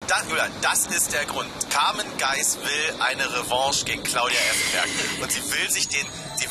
Das ist der Grund. Carmen Geis will eine Revanche gegen Claudia Effenberg. Und sie will sich den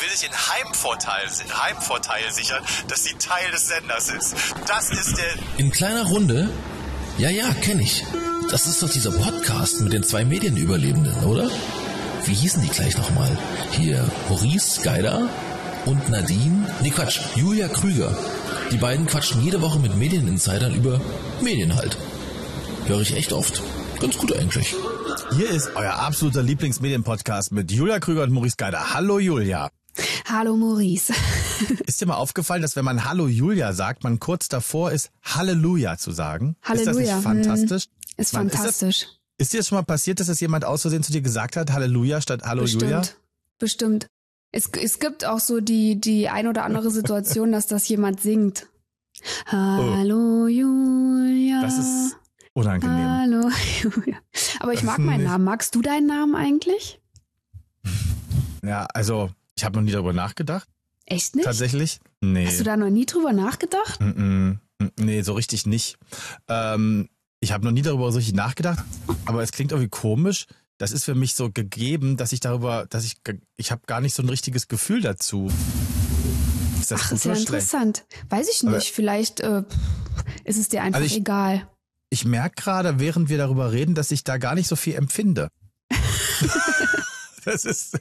Heimvorteil sichern, dass sie Teil des Senders ist. Das ist der... In kleiner Runde? Ja, kenn ich. Das ist doch dieser Podcast mit den 2 Medienüberlebenden, oder? Wie hießen die gleich nochmal? Hier, Maurice Geider und Nadine... Nee, Quatsch, Julia Krüger. Die beiden quatschen jede Woche mit Medieninsidern über Medien halt. Höre ich echt oft. Ganz gut eigentlich. Hier ist euer absoluter Lieblingsmedienpodcast mit Julia Krüger und Maurice Geider. Hallo Julia. Hallo Maurice. Ist dir mal aufgefallen, dass wenn man Hallo Julia sagt, man kurz davor ist, Halleluja zu sagen? Halleluja. Ist das nicht fantastisch? Ist fantastisch. Ist dir das schon mal passiert, dass das jemand aus Versehen zu dir gesagt hat, Halleluja statt Hallo Julia? Bestimmt. Es gibt auch so die ein oder andere Situation, dass das jemand singt. Hallo Julia. Das ist unangenehm. Hallo Julia. Aber ich mag meinen Namen. Magst du deinen Namen eigentlich? Ja, also ich habe noch nie darüber nachgedacht. Echt nicht? Tatsächlich? Nee. Hast du da noch nie drüber nachgedacht? Nee, so richtig nicht. Ich habe noch nie darüber so richtig nachgedacht, aber es klingt irgendwie komisch. Das ist für mich so gegeben, dass ich habe gar nicht so ein richtiges Gefühl dazu. Ist das ist ja interessant. Weiß ich nicht, vielleicht ist es dir einfach egal. Ich merke gerade, während wir darüber reden, dass ich da gar nicht so viel empfinde. Das ist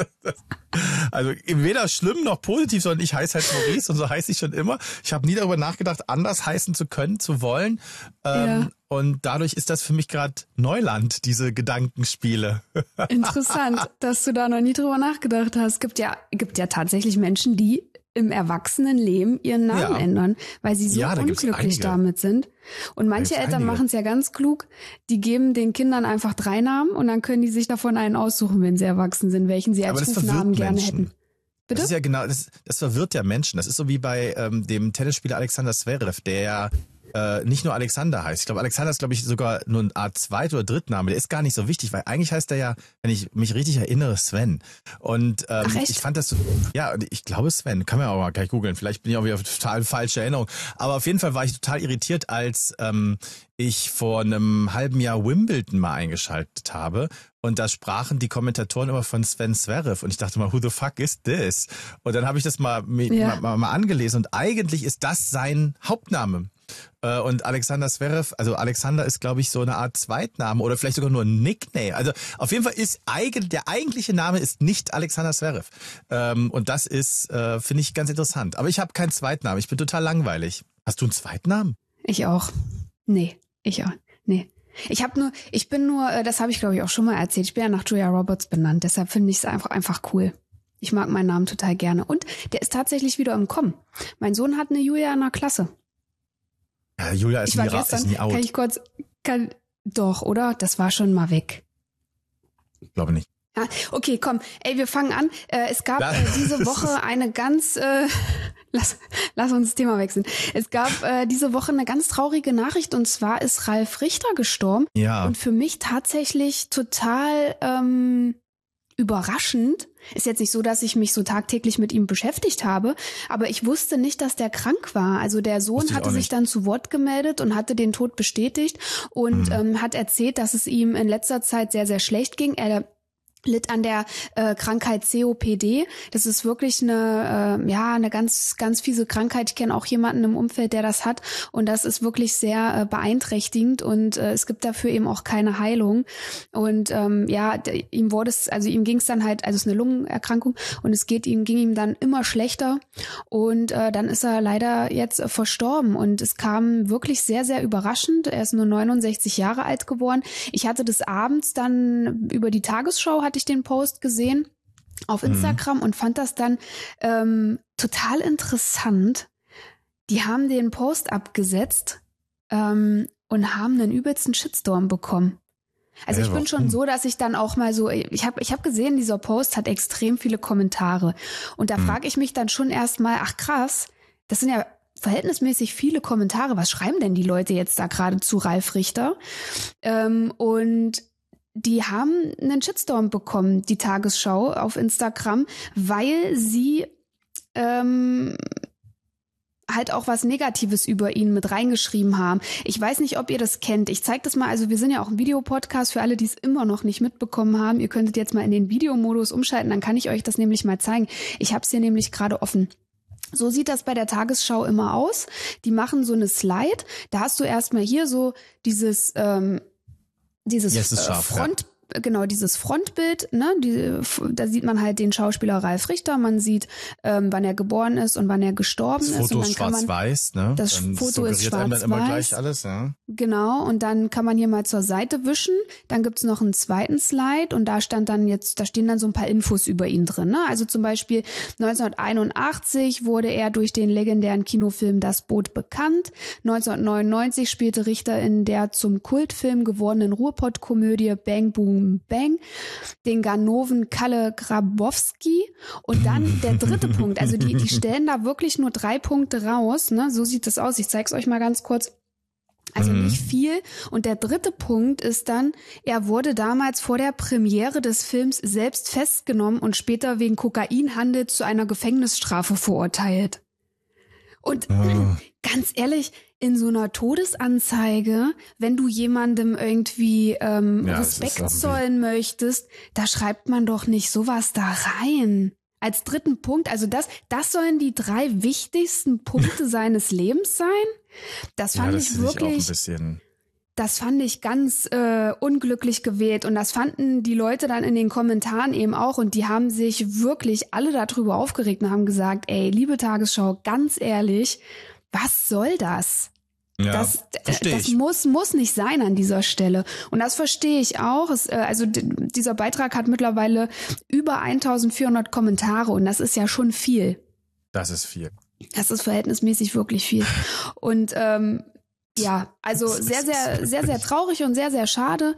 also weder schlimm noch positiv, sondern ich heiße halt Maurice und so heiße ich schon immer. Ich habe nie darüber nachgedacht, anders heißen zu können, zu wollen. Und dadurch ist das für mich gerade Neuland, diese Gedankenspiele. Interessant, dass du da noch nie drüber nachgedacht hast. Gibt ja tatsächlich Menschen, die im Erwachsenenleben ihren Namen ändern, weil sie so unglücklich damit sind. Und manche Eltern machen es ja ganz klug, die geben den Kindern einfach 3 Namen und dann können die sich davon einen aussuchen, wenn sie erwachsen sind, welchen sie als Rufnamen gerne hätten. Bitte? Das ist ja genau, das verwirrt ja Menschen. Das ist so wie bei dem Tennisspieler Alexander Zverev, der nicht nur Alexander heißt. Ich glaube, Alexander ist, sogar nur eine Art Zweit- oder Drittname. Der ist gar nicht so wichtig, weil eigentlich heißt er ja, wenn ich mich richtig erinnere, Sven. Und ich fand das so, ja, ich glaube Sven, kann man aber mal gleich googeln. Vielleicht bin ich auch wieder total falsche Erinnerung. Aber auf jeden Fall war ich total irritiert, als ich vor einem halben Jahr Wimbledon mal eingeschaltet habe. Und da sprachen die Kommentatoren immer von Sven Zverev. Und ich dachte mal, who the fuck is this? Und dann habe ich das mal angelesen. Und eigentlich ist das sein Hauptname. Und Alexander Zverev, also Alexander ist, glaube ich, so eine Art Zweitname oder vielleicht sogar nur ein Nickname. Also auf jeden Fall ist der eigentliche Name ist nicht Alexander Zverev. Und das ist, finde ich, ganz interessant. Aber ich habe keinen Zweitnamen. Ich bin total langweilig. Hast du einen Zweitnamen? Ich auch. Nee, ich auch. Nee. Ich bin nur, das habe ich glaube ich auch schon mal erzählt, ich bin ja nach Julia Roberts benannt, deshalb finde ich es einfach cool. Ich mag meinen Namen total gerne. Und der ist tatsächlich wieder im Kommen. Mein Sohn hat eine Julia in der Klasse. Ja, Julia ist nie out. Doch, oder? Das war schon mal weg. Ich glaube nicht. Ja, okay, komm. Ey, wir fangen an. Es gab diese Woche eine ganz... Lass uns das Thema wechseln. Es gab diese Woche eine ganz traurige Nachricht und zwar ist Ralf Richter gestorben. Ja. Und für mich tatsächlich total überraschend. Ist jetzt nicht so, dass ich mich so tagtäglich mit ihm beschäftigt habe, aber ich wusste nicht, dass der krank war. Also der Sohn hatte sich dann zu Wort gemeldet und hatte den Tod bestätigt und hat erzählt, dass es ihm in letzter Zeit sehr, sehr schlecht ging. Er litt an der Krankheit COPD. Das ist wirklich eine ganz, ganz fiese Krankheit. Ich kenne auch jemanden im Umfeld, der das hat. Und das ist wirklich sehr beeinträchtigend. Und es gibt dafür eben auch keine Heilung. Und ihm ging es dann halt, also es ist eine Lungenerkrankung. Und ging ihm dann immer schlechter. Und dann ist er leider jetzt verstorben. Und es kam wirklich sehr, sehr überraschend. Er ist nur 69 Jahre alt geworden. Ich hatte des Abends dann über die Tagesschau hatte ich den Post gesehen auf Instagram und fand das dann total interessant. Die haben den Post abgesetzt und haben einen übelsten Shitstorm bekommen. Also ich bin schon so, dass ich dann auch mal so, ich hab gesehen, dieser Post hat extrem viele Kommentare und da frage ich mich dann schon erstmal, ach krass, das sind ja verhältnismäßig viele Kommentare. Was schreiben denn die Leute jetzt da gerade zu Ralf Richter? Und die haben einen Shitstorm bekommen, die Tagesschau auf Instagram, weil sie halt auch was Negatives über ihn mit reingeschrieben haben. Ich weiß nicht, ob ihr das kennt. Ich zeige das mal, also wir sind ja auch ein Videopodcast für alle, die es immer noch nicht mitbekommen haben. Ihr könntet jetzt mal in den Videomodus umschalten, dann kann ich euch das nämlich mal zeigen. Ich habe es hier nämlich gerade offen. So sieht das bei der Tagesschau immer aus. Die machen so eine Slide. Da hast du erstmal hier so dieses Front. Genau, dieses Frontbild, ne, da sieht man halt den Schauspieler Ralf Richter, man sieht, wann er geboren ist und wann er gestorben ist. Das Foto ist schwarz-weiß, ne? Das Foto ist schwarz-weiß. Immer gleich alles, ja. Genau, und dann kann man hier mal zur Seite wischen. Dann gibt's noch einen zweiten Slide und da stehen dann so ein paar Infos über ihn drin, ne? Also zum Beispiel 1981 wurde er durch den legendären Kinofilm Das Boot bekannt. 1999 spielte Richter in der zum Kultfilm gewordenen Ruhrpott-Komödie Bang Boom Bang, den Ganoven Kalle Grabowski. Und dann der dritte Punkt, also die stellen da wirklich nur 3 Punkte raus, ne? So sieht das aus. Ich zeig's euch mal ganz kurz. Also nicht viel. Und der dritte Punkt ist dann, er wurde damals vor der Premiere des Films selbst festgenommen und später wegen Kokainhandel zu einer Gefängnisstrafe verurteilt. Und ganz ehrlich, in so einer Todesanzeige, wenn du jemandem irgendwie Respekt zollen möchtest, da schreibt man doch nicht sowas da rein. Als dritten Punkt, also das sollen die 3 wichtigsten Punkte seines Lebens sein? Das fand ich wirklich, das fand ich ganz unglücklich gewählt und das fanden die Leute dann in den Kommentaren eben auch und die haben sich wirklich alle darüber aufgeregt und haben gesagt, ey, liebe Tagesschau, ganz ehrlich, was soll das? Ja, das muss nicht sein an dieser Stelle. Und das verstehe ich auch. Dieser Beitrag hat mittlerweile über 1400 Kommentare und das ist ja schon viel. Das ist viel. Das ist verhältnismäßig wirklich viel. Und ja, also sehr, sehr, sehr, sehr traurig und sehr, sehr schade.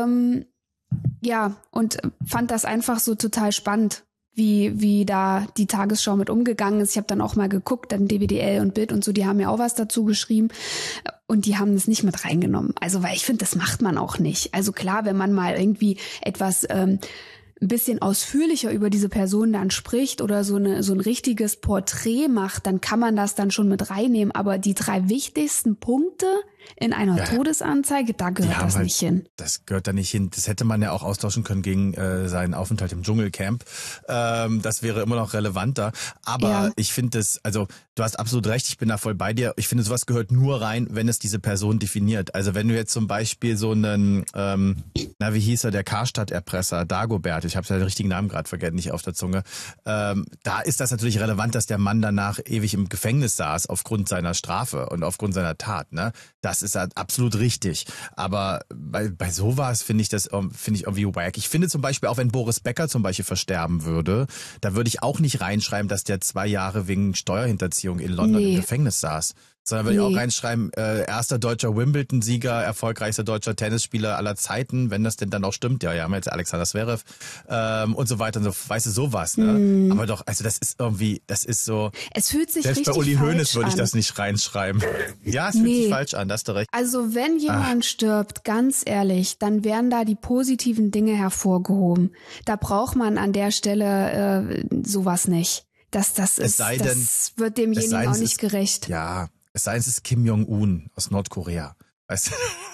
Ja, und fand das einfach so total spannend, wie da die Tagesschau mit umgegangen ist. Ich habe dann auch mal geguckt, dann DWDL und Bild und so, die haben ja auch was dazu geschrieben und die haben das nicht mit reingenommen. Also, weil ich finde, das macht man auch nicht. Also klar, wenn man mal irgendwie etwas ein bisschen ausführlicher über diese Person dann spricht oder so ein richtiges Porträt macht, dann kann man das dann schon mit reinnehmen. Aber die 3 wichtigsten Punkte in einer Todesanzeige, da gehört das nicht hin. Das gehört da nicht hin. Das hätte man ja auch austauschen können gegen seinen Aufenthalt im Dschungelcamp. Das wäre immer noch relevanter. Aber ich finde das, also du hast absolut recht, ich bin da voll bei dir. Ich finde, sowas gehört nur rein, wenn es diese Person definiert. Also wenn du jetzt zum Beispiel so einen, wie hieß er, der Karstadt-Erpresser, Dagobert, ich habe den richtigen Namen gerade vergessen, nicht auf der Zunge, da ist das natürlich relevant, dass der Mann danach ewig im Gefängnis saß aufgrund seiner Strafe und aufgrund seiner Tat, ne? Das ist halt absolut richtig. Aber bei sowas finde ich irgendwie wack. Ich finde zum Beispiel auch, wenn Boris Becker zum Beispiel versterben würde, da würde ich auch nicht reinschreiben, dass der 2 Jahre wegen Steuerhinterziehung in London im Gefängnis saß. Sondern würde ich auch reinschreiben, erster deutscher Wimbledon-Sieger, erfolgreichster deutscher Tennisspieler aller Zeiten, wenn das denn dann auch stimmt. Ja, haben wir jetzt Alexander Zverev und so weiter und so, weißt du, sowas, ne? Aber doch, also das ist so. Es fühlt sich selbst richtig bei Uli falsch Hoeneß würde ich an. das nicht reinschreiben. Ja, es fühlt sich falsch an, da hast du recht. Also wenn jemand stirbt, ganz ehrlich, dann werden da die positiven Dinge hervorgehoben. Da braucht man an der Stelle sowas nicht. Das wird demjenigen auch nicht gerecht. Ja. Es sei denn, es ist Kim Jong-un aus Nordkorea. Weißt du?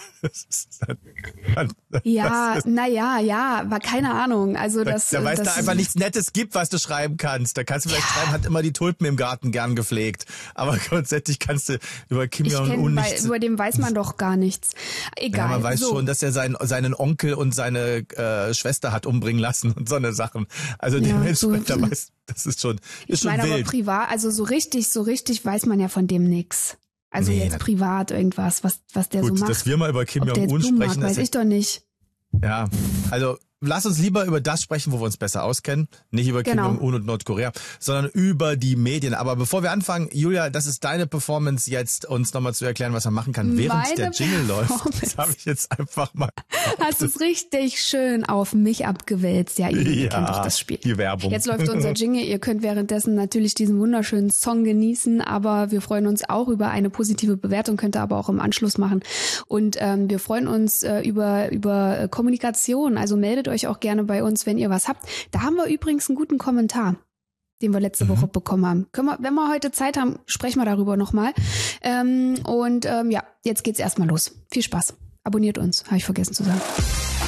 Aber keine Ahnung. Also da weil es da einfach nichts Nettes gibt, was du schreiben kannst. Da kannst du vielleicht schreiben, hat immer die Tulpen im Garten gern gepflegt. Aber grundsätzlich kannst du über Kim Jong-un nichts. Über den weiß man doch gar nichts. Egal. Ja, man weiß schon, dass er seinen Onkel und seine Schwester hat umbringen lassen und so eine Sachen. Also dementsprechend, das ist schon wild. Aber privat, also so richtig weiß man ja von dem nix. Also jetzt privat irgendwas, was der so macht. Dass wir mal über Kim Jong-un sprechen. Weiß ich doch nicht. Ja, also lass uns lieber über das sprechen, wo wir uns besser auskennen. Nicht über Kim Jong-un und Nordkorea, sondern über die Medien. Aber bevor wir anfangen, Julia, das ist deine Performance jetzt, uns nochmal zu erklären, was man machen kann, während der Jingle läuft. Das habe ich jetzt einfach mal. Hast es richtig schön auf mich abgewälzt. Ja, ihr kennt doch das Spiel. Die Werbung. Jetzt läuft unser Jingle. Ihr könnt währenddessen natürlich diesen wunderschönen Song genießen, aber wir freuen uns auch über eine positive Bewertung, könnt ihr aber auch im Anschluss machen. Und wir freuen uns über Kommunikation. Also meldet euch auch gerne bei uns, wenn ihr was habt. Da haben wir übrigens einen guten Kommentar. den wir letzte Woche bekommen haben. Wenn wir heute Zeit haben, sprechen wir darüber nochmal. Ja, jetzt geht's erstmal los. Viel Spaß. Abonniert uns, habe ich vergessen zu sagen.